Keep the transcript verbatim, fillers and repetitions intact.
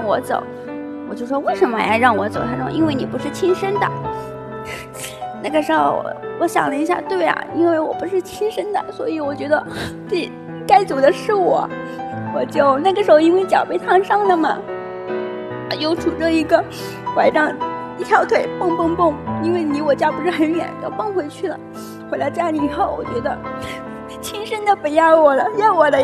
我走。我就说为什么要让我走？他说因为你不是亲生的。那个时候我想了一下，对啊，因为我不是亲生的，所以我觉得这该走的是我。我就那个时候因为脚被烫伤了嘛，又拄着一个拐杖，一条腿蹦蹦蹦，因为离我家不是很远，要蹦回去了。回到家里以后，我觉得亲生的不要我了，要我的